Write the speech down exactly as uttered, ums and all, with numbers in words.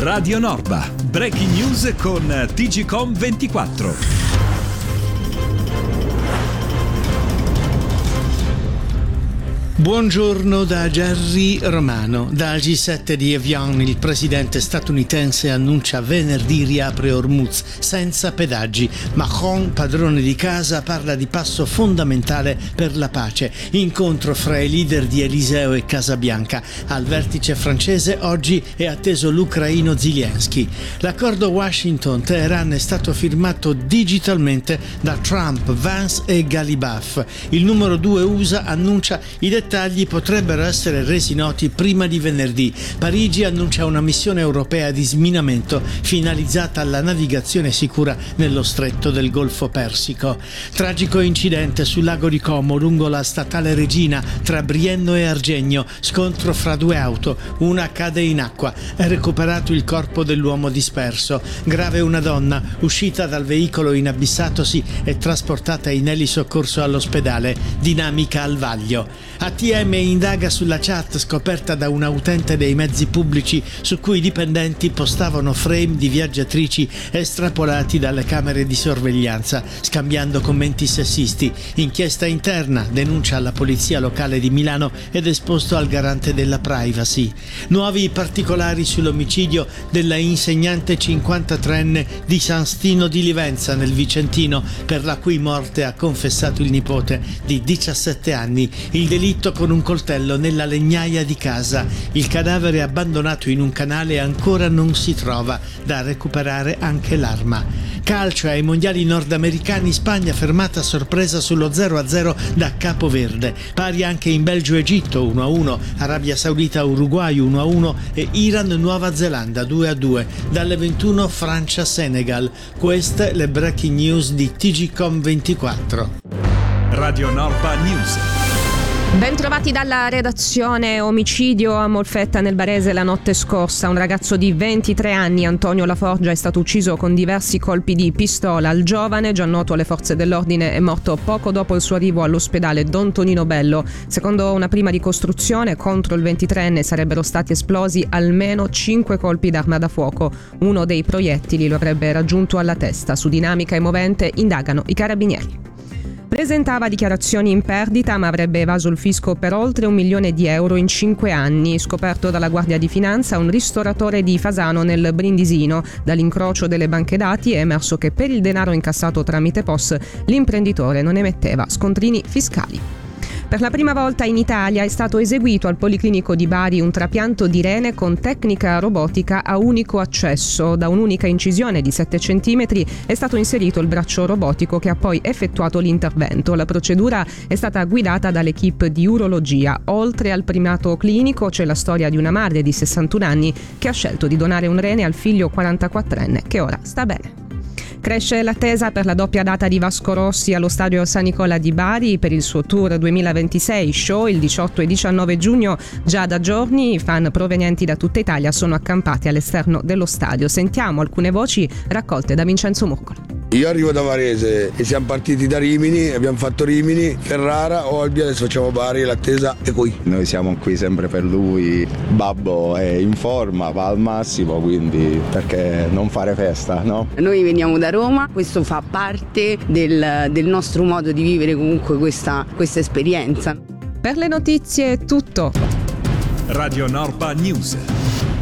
Radio Norba, breaking news con T G Com ventiquattro. Buongiorno da Gerry Romano. Dal G sette di Evian il presidente statunitense annuncia venerdì riapre Hormuz senza pedaggi. Macron, padrone di casa, parla di passo fondamentale per la pace. Incontro fra i leader di Eliseo e Casabianca. Al vertice francese oggi è atteso l'ucraino Zelensky. L'accordo Washington-Teheran è stato firmato digitalmente da Trump, Vance e Galibaf. Il numero due U S A annuncia i dettagli potrebbero essere resi noti prima di venerdì. Parigi annuncia una missione europea di sminamento finalizzata alla navigazione sicura nello stretto del Golfo Persico. Tragico incidente sul lago di Como lungo la statale Regina tra Brienno e Argegno. Scontro fra due auto, una cade in acqua. È recuperato il corpo dell'uomo disperso. Grave una donna uscita dal veicolo inabissatosi e trasportata in elisoccorso all'ospedale. Dinamica al vaglio. A T M indaga sulla chat scoperta da un utente dei mezzi pubblici su cui i dipendenti postavano frame di viaggiatrici estrapolati dalle camere di sorveglianza, scambiando commenti sessisti. Inchiesta interna, denuncia alla polizia locale di Milano ed esposto al garante della privacy. Nuovi particolari sull'omicidio della insegnante cinquantatreenne di San Stino di Livenza nel Vicentino, per la cui morte ha confessato il nipote di diciassette anni. Il delitto con un coltello nella legnaia di casa. Il cadavere abbandonato in un canale ancora non si trova, da recuperare anche l'arma. Calcio ai mondiali nordamericani, Spagna fermata a sorpresa sullo zero a zero da Capoverde. Pari anche in Belgio-Egitto uno a uno, Arabia Saudita-Uruguay uno a uno e Iran-Nuova Zelanda due a due. Dalle ventuno Francia-Senegal. Queste le breaking news di T G Com ventiquattro. Radio Norba News. Ben trovati dalla redazione. Omicidio a Molfetta nel Barese la notte scorsa. Un ragazzo di ventitré anni, Antonio Laforgia, è stato ucciso con diversi colpi di pistola. Il giovane, già noto alle forze dell'ordine, è morto poco dopo il suo arrivo all'ospedale Don Tonino Bello. Secondo una prima ricostruzione, contro il ventitreenne sarebbero stati esplosi almeno cinque colpi d'arma da fuoco. Uno dei proiettili lo avrebbe raggiunto alla testa. Su dinamica e movente indagano i carabinieri. Presentava dichiarazioni in perdita, ma avrebbe evaso il fisco per oltre un milione di euro in cinque anni. Scoperto dalla Guardia di Finanza, un ristoratore di Fasano nel Brindisino. Dall'incrocio delle banche dati è emerso che per il denaro incassato tramite P O S l'imprenditore non emetteva scontrini fiscali. Per la prima volta in Italia è stato eseguito al Policlinico di Bari un trapianto di rene con tecnica robotica a unico accesso. Da un'unica incisione di sette centimetri è stato inserito il braccio robotico che ha poi effettuato l'intervento. La procedura è stata guidata dall'equipe di urologia. Oltre al primato clinico c'è la storia di una madre di sessantuno anni che ha scelto di donare un rene al figlio quarantaquattrenne che ora sta bene. Cresce l'attesa per la doppia data di Vasco Rossi allo stadio San Nicola di Bari per il suo tour duemilaventisei show il diciotto e diciannove giugno. Già da giorni i fan provenienti da tutta Italia sono accampati all'esterno dello stadio. Sentiamo alcune voci raccolte da Vincenzo Murcolo. Io arrivo da Varese e siamo partiti da Rimini, abbiamo fatto Rimini, Ferrara, Olbia, adesso facciamo Bari, l'attesa è qui. Noi siamo qui sempre per lui, Babbo è in forma, va al massimo, quindi perché non fare festa, no? Noi veniamo da Roma, questo fa parte del, del nostro modo di vivere comunque questa, questa esperienza. Per le notizie è tutto. Radio Norba News.